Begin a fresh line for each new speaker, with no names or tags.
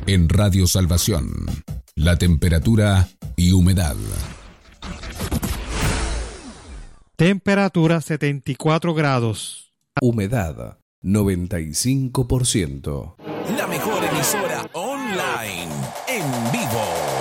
En Radio Salvación, la temperatura y humedad.
Temperatura 74 grados.
Humedad 95%.
La mejor emisora online en vivo.